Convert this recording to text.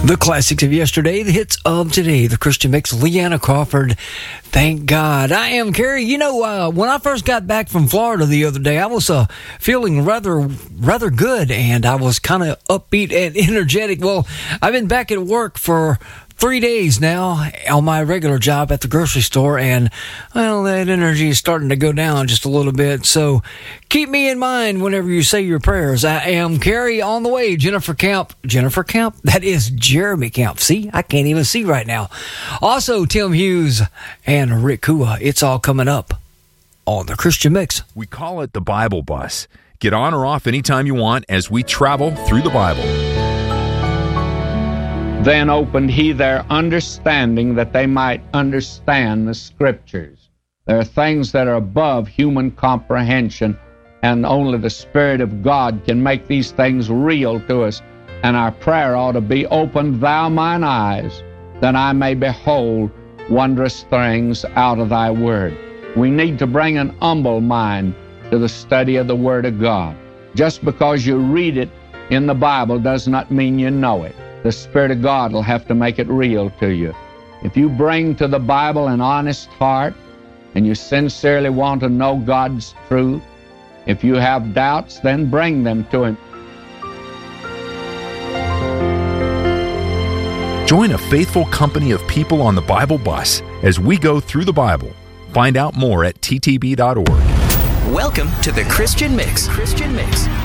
The classics of yesterday, the hits of today, the Christian Mix, Leanna Crawford, thank God. I am Kerry. You know, when I first got back from Florida the other day, I was feeling rather good, and I was kind of upbeat and energetic. Well, I've been back at work for 3 days now on my regular job at the grocery store, and, well, that energy is starting to go down just a little bit. So keep me in mind whenever you say your prayers. I am Kerry on the way. Jennifer Camp? That is Jeremy Camp. See, I can't even see right now. Also, Tim Hughes and Rick Kua. It's all coming up on the Christian Mix. We call it the Bible Bus. Get on or off anytime you want as we travel through the Bible. Then opened he their understanding that they might understand the Scriptures. There are things that are above human comprehension, and only the Spirit of God can make these things real to us. And our prayer ought to be, open thou mine eyes, that I may behold wondrous things out of thy word. We need to bring an humble mind to the study of the Word of God. Just because you read it in the Bible does not mean you know it. The Spirit of God will have to make it real to you. If you bring to the Bible an honest heart and you sincerely want to know God's truth, if you have doubts, then bring them to Him. Join a faithful company of people on the Bible Bus as we go through the Bible. Find out more at ttb.org. Welcome to the Christian Mix. Christian Mix.